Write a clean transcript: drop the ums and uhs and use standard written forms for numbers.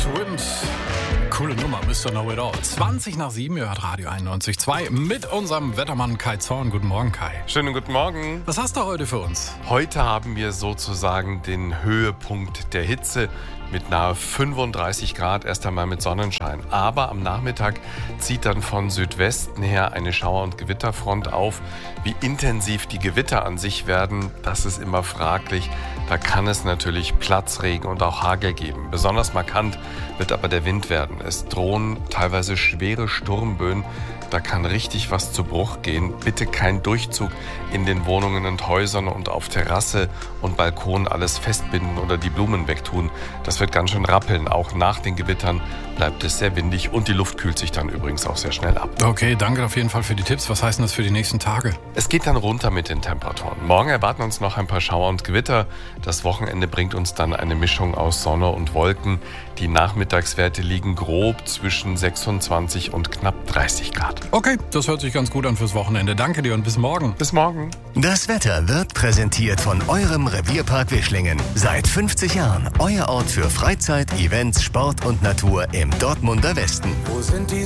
Swims. Coole Nummer, Mr. Know It All. 20 nach 7, ihr hört Radio 91.2 mit unserem Wettermann Kai Zorn. Guten Morgen, Kai. Schönen guten Morgen. Was hast du heute für uns? Heute haben wir sozusagen den Höhepunkt der Hitze mit nahe 35 Grad, erst einmal mit Sonnenschein. Aber am Nachmittag zieht dann von Südwesten her eine Schauer- und Gewitterfront auf. Wie intensiv die Gewitter an sich werden, das ist immer fraglich. Da kann es natürlich Platzregen und auch Hagel geben. Besonders markant wird aber der Wind werden. Es drohen teilweise schwere Sturmböen. Da kann richtig was zu Bruch gehen. Bitte kein Durchzug in den Wohnungen und Häusern und auf Terrasse und Balkon alles festbinden oder die Blumen wegtun. Das wird ganz schön rappeln. Auch nach den Gewittern bleibt es sehr windig und die Luft kühlt sich dann übrigens auch sehr schnell ab. Okay, danke auf jeden Fall für die Tipps. Was heißt denn das für die nächsten Tage? Es geht dann runter mit den Temperaturen. Morgen erwarten uns noch ein paar Schauer und Gewitter. Das Wochenende bringt uns dann eine Mischung aus Sonne und Wolken. Die Nachmittagswerte liegen grob zwischen 26 und knapp 30 Grad. Okay, das hört sich ganz gut an fürs Wochenende. Danke dir und bis morgen. Bis morgen. Das Wetter wird präsentiert von eurem Revierpark Wischlingen. Seit 50 Jahren euer Ort für Freizeit, Events, Sport und Natur im Dortmunder Westen. Wo sind die